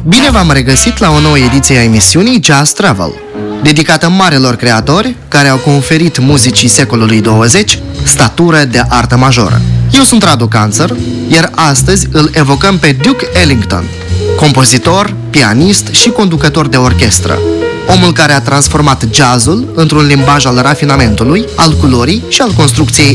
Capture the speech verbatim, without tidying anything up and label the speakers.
Speaker 1: Bine v-am regăsit la o nouă ediție a emisiunii Jazz Travel, dedicată marilor creatori care au conferit muzicii secolului douăzeci statură de artă majoră. Eu sunt Radu Canțăr, iar astăzi îl evocăm pe Duke Ellington, compozitor, pianist și conducător de orchestră, omul care a transformat jazzul într-un limbaj al rafinamentului, al culorii și al construcției